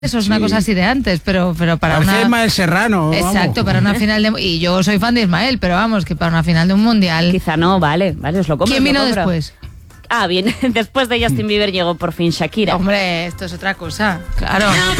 Eso es una cosa así de antes, pero para Parece Ismael Serrano. Exacto, para una final de... Y yo soy fan de Ismael, pero vamos, que para una final de un mundial... Quizá no, vale, os lo compro. ¿Quién vino después? Bien, después de Justin Bieber llegó por fin Shakira. Hombre, esto es otra cosa, claro.